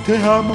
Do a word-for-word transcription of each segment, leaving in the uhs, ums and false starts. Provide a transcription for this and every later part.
te amo.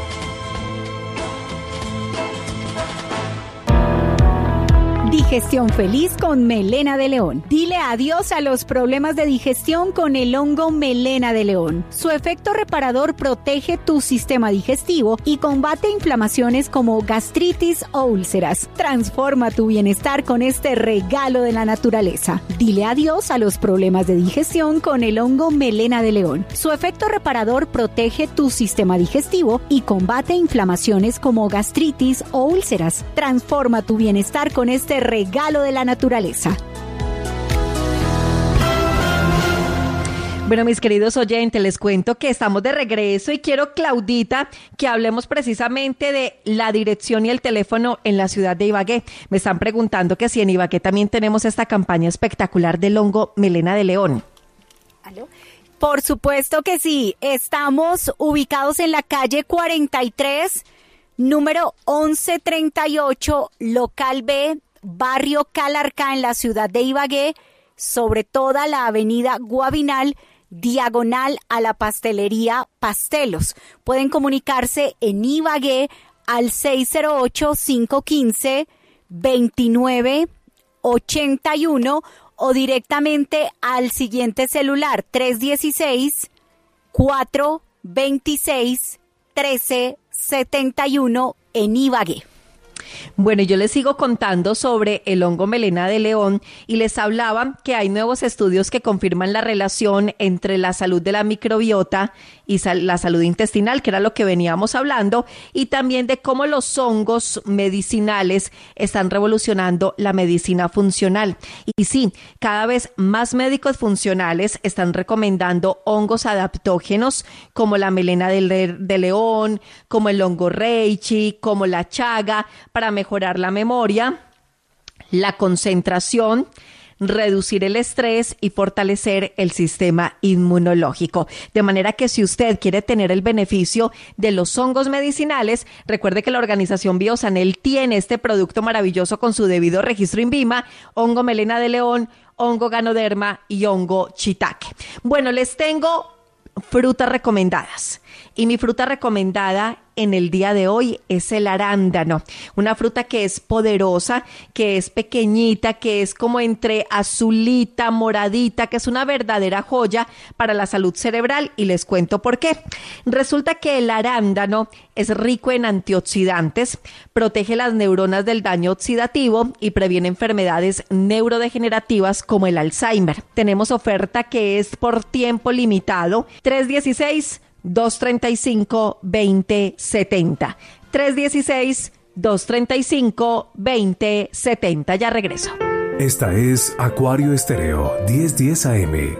Digestión feliz con melena de león. Dile adiós a los problemas de digestión con el hongo melena de león. Su efecto reparador protege tu sistema digestivo y combate inflamaciones como gastritis o úlceras. Transforma tu bienestar con este regalo de la naturaleza. Dile adiós a los problemas de digestión con el hongo melena de león. Su efecto reparador protege tu sistema digestivo y combate inflamaciones como gastritis o úlceras. Transforma tu bienestar con este regalo de la naturaleza. Bueno, mis queridos oyentes, les cuento que estamos de regreso y quiero, Claudita, que hablemos precisamente de la dirección y el teléfono en la ciudad de Ibagué. Me están preguntando que si en Ibagué también tenemos esta campaña espectacular del hongo melena de león. ¿Aló? Por supuesto que sí. Estamos ubicados en la calle cuarenta y tres, número once treinta y ocho, local B, barrio Calarcá, en la ciudad de Ibagué, sobre toda la avenida Guabinal, diagonal a la pastelería Pastelos. Pueden comunicarse en Ibagué al seis cero ocho, cinco uno cinco, dos nueve ocho uno o directamente al siguiente celular tres uno seis, cuatro dos seis, uno tres siete uno en Ibagué. Bueno, yo les sigo contando sobre el hongo melena de león y les hablaba que hay nuevos estudios que confirman la relación entre la salud de la microbiota y sal- la salud intestinal, que era lo que veníamos hablando, y también de cómo los hongos medicinales están revolucionando la medicina funcional. Y sí, cada vez más médicos funcionales están recomendando hongos adaptógenos como la melena de, le- de león, como el hongo reishi, como la chaga, para mejorar la memoria, la concentración, reducir el estrés y fortalecer el sistema inmunológico. De manera que si usted quiere tener el beneficio de los hongos medicinales, recuerde que la organización Biosanel tiene este producto maravilloso con su debido registro INVIMA, hongo melena de león, hongo ganoderma y hongo shiitake. Bueno, les tengo frutas recomendadas. Y mi fruta recomendada en el día de hoy es el arándano, una fruta que es poderosa, que es pequeñita, que es como entre azulita, moradita, que es una verdadera joya para la salud cerebral, y les cuento por qué. Resulta que el arándano es rico en antioxidantes, protege las neuronas del daño oxidativo y previene enfermedades neurodegenerativas como el Alzheimer. Tenemos oferta que es por tiempo limitado, tres uno seis, dos tres cinco, dos cero siete cero. tres uno seis, dos tres cinco, dos cero siete cero. Ya regreso. Esta es Acuario Estéreo diez diez A M.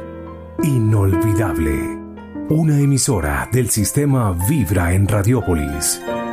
Inolvidable. Una emisora del sistema Vibra en Radiópolis.